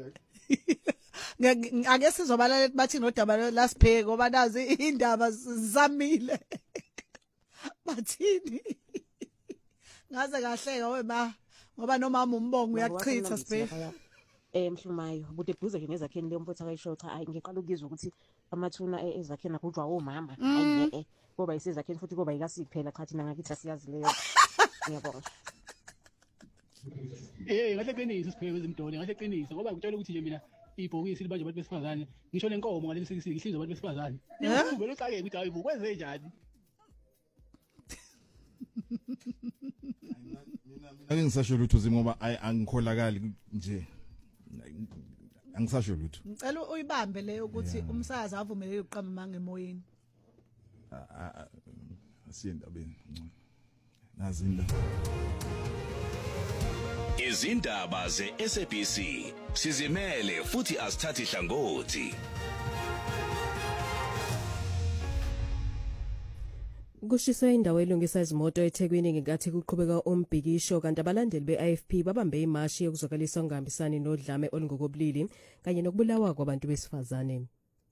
Ake sizobalalela bathi nodaba lasibheke ngoba nazi indaba zamile. Bathini? Ngaze kahleka wema ngoba nomama umbongo uyachitha sibheke. Mhlumayo bude buze nje nezakheni leyo mfowethu akayisho cha hayi ngiqala ukuzwa ukuthi amathuna ezakheni akujwa omama hayi ngoba isizakheni futhi kuba ikasiphela cha thina ngakithi asiyazi leyo. Ngiyabonga. Ngahle qinisa sibheke ezimdoli ngahle qinisa ngoba ngitshela ukuthi nje mina ibhokisi libanje abantu besifazane ngisho lenkomo ngale ihlinzwa abantu besifazane. Vele uxake ukuthi hayi ukwenze njani? Ake ngisasho lutho ngoba angikholakali nje. Angisasho lutho. Ngicela uyibambe leyo ukuthi umsakazi avumeleke uqamba manga emoyeni. Asiyendabeni. Nazinda. Izindaba ze-SABC sizimele futhi asithathi hlangothi. Kushiswe indawo elungisa izimoto eThekwini ngenkathi kuqhubeka umbhikisho kanti abalandeli beIFP babambe imashi yokuzokalisa ngihambisani nodlame olungokobulili kanye nokubulawa kwabantu besifazane.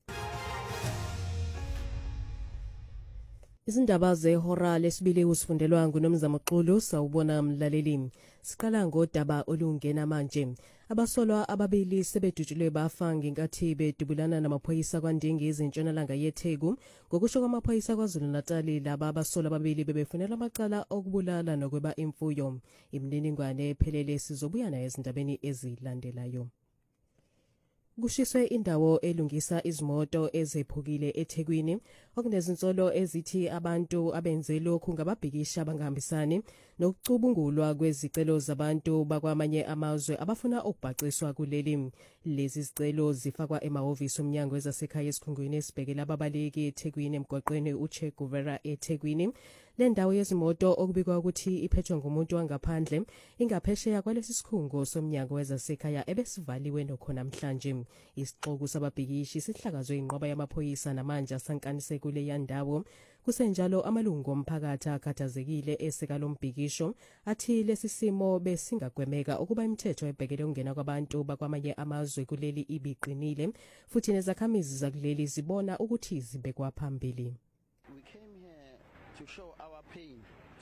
Izindaba zehora lesibili usifundelwa nguNomzamo Xulu sawubona mlaleli. Siqala ngodaba olungena manje. Abasolwa ababili sebedutshulwe bafa ngenkathi bedubulana namaphoyisa kwaNdingi ezintshonalanga yeTheku. Ngokusho kwamaphoyisa kwaZulu-Natal laba abasolwa ababili bebefunela amacala okubulala nokweba imfuyo. Imininingwane ephelele sizobuya nayo ezindabeni ezilandelayo. Kushiswe indawo elungisa izimoto ezephukile eThekwini okunezinsolo ezithi abantu abenze lokhu ngababhikisha abangahambisani nokucubungulwa kwezicelo zabantu bakwamanye amazwe abafuna ukubhaciswa kuleli. Lezi zicelo zifakwa emahhovisi omnyango wezasekhaya esikhungweni esibhekela ababaleki eThekwini emgwaqweni uChe Guevara eThekwini. Le ndawo yezimoto okubikwa ukuthi iphethwe ngumuntu wangaphandle ingaphesheya kwalesi sikhungo somnyango wezasekhaya ebesivaliwe nokhona namhlanje. Isixoku sababhikishi sihlakazwe inqoba yamaphoyisa namanje asankanise kule yandawo. Kusenjalo amalungu omphakathi akhathazekile esekalo mbhikisho athi lesi simo besingagwemeka ukuba imithetho ebhekele ukungena kwabantu bakwamanye amazwe kuleli ibiqinile futhi nezakhamizi zakuleli zibona ukuthi zibekwa phambili. We came here to show our pain,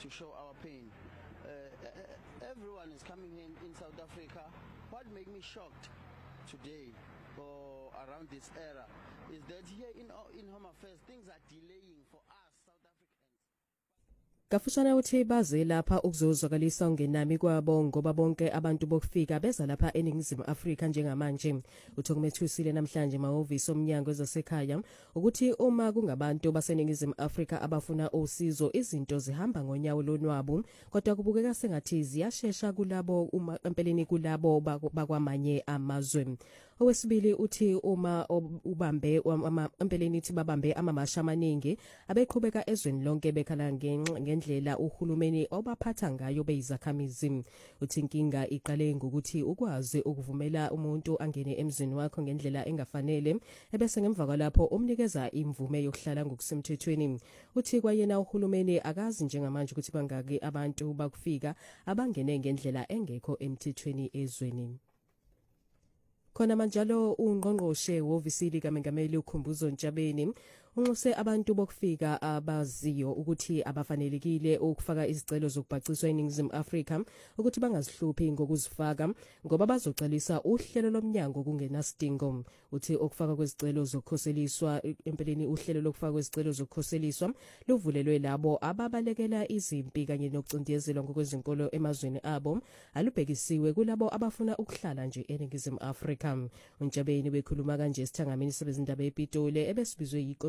everyone is coming in South Africa. What made me shocked today or around this era is that here in Home Affairs things are delaying for us South Africans. Kafushana uthi baze lapha ukuzozwakalisa ungenami kwabo ngoba bonke abantu bokufika beza lapha eNingizimu Afrika njengamanje. Uthokumethusile namhlanje emahhovisi omnyango wezasekhaya ukuthi uma kungabantu baseNingizimu Afrika abafuna usizo izinto zihamba ngonyawo lonwabu kodwa kubukeka sengathi ziyashesha kulabo uma empeleni kulabo bakwamanye amazwe. Owesibili uthi uma ubambe empeleni ithi babambe amamasha amaningi abeqhubeka ezweni lonke bekhala ngendlela uhulumeni obaphatha ngayo beyizakhamizi. Uthi inkinga iqale ngokuthi ukwazi ukuvumela umuntu angene emzini wakho ngendlela engafanele ebese ngemva kwalapho umnikeza imvume yokuhlala ngokusemthethweni. Uthi kwayena uhulumeni akazi njengamanje ukuthi bangaki abantu bakufika abangene ngendlela engekho emthethweni ezweni. Khona manjalo ungqongqoshe wovisili kaMengameli uKhumbuzo Ntshabeni unxuse abantu bokufika abaziyo ukuthi abafanelekile ukufaka izicelo zokubhaciswa eNingizimu Afrika ukuthi bangazihluphi ngokuzifaka ngoba bazoqalisa uhlelo lomnyango kungenasidingo. Uthi ukufaka kwezicelo zokukhoseliswa empeleni uhlelo lokufaka kwezicelo zokukhoseliswa luvulelwe labo ababalekela izimpi kanye nokucindezelwa ngokwezinkolo emazweni abo alubhekisiwe kulabo abafuna ukuhlala nje eNingizimu Afrika. UNtshabeni bekhuluma kanje esithangamini sebezindaba ePitoli ebesibizwe